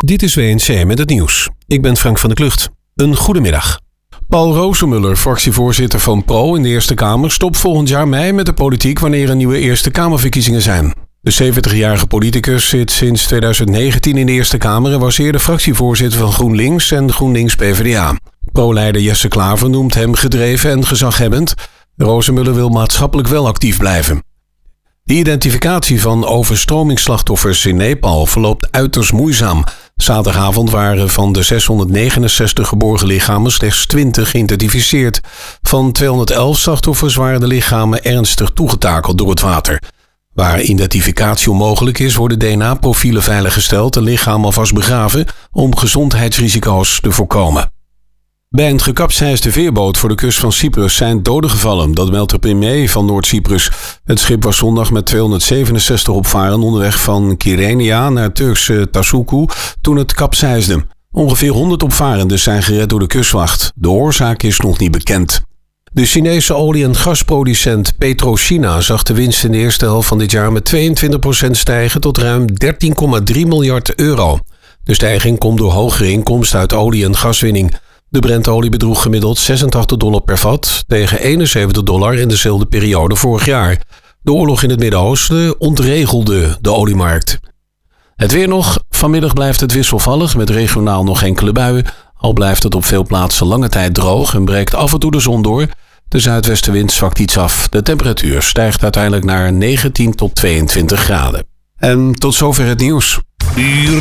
Dit is WNC met het nieuws. Ik ben Frank van der Klucht. Een goedemiddag. Paul Rozemuller, fractievoorzitter van PRO in de Eerste Kamer, stopt volgend jaar mei met de politiek wanneer er nieuwe Eerste Kamerverkiezingen zijn. De 70-jarige politicus zit sinds 2019 in de Eerste Kamer en was eerder fractievoorzitter van GroenLinks en GroenLinks PvdA. PRO-leider Jesse Klaver noemt hem gedreven en gezaghebbend. Rozemuller wil maatschappelijk wel actief blijven. De identificatie van overstromingsslachtoffers in Nepal verloopt uiterst moeizaam. Zaterdagavond waren van de 669 geborgen lichamen slechts 20 geïdentificeerd. Van 211 slachtoffers waren de lichamen ernstig toegetakeld door het water. Waar identificatie onmogelijk is, worden DNA-profielen veiliggesteld en lichamen alvast begraven om gezondheidsrisico's te voorkomen. Bij een gekapseisde veerboot voor de kust van Cyprus zijn doden gevallen. Dat meldt de premier van Noord-Cyprus. Het schip was zondag met 267 opvarenden onderweg van Kyrenia naar Turkse Tasuku toen het kapseisde. Ongeveer 100 opvarenden zijn gered door de kustwacht. De oorzaak is nog niet bekend. De Chinese olie- en gasproducent PetroChina zag de winst in de eerste helft van dit jaar met 22% stijgen tot ruim 13,3 miljard euro. De stijging komt door hogere inkomsten uit olie- en gaswinning. De Brentolie bedroeg gemiddeld $86 per vat tegen $71 in dezelfde periode vorig jaar. De oorlog in het Midden-Oosten ontregelde de oliemarkt. Het weer nog. Vanmiddag blijft het wisselvallig met regionaal nog enkele buien. Al blijft het op veel plaatsen lange tijd droog en breekt af en toe de zon door. De zuidwestenwind zwakt iets af. De temperatuur stijgt uiteindelijk naar 19 tot 22 graden. En tot zover het nieuws.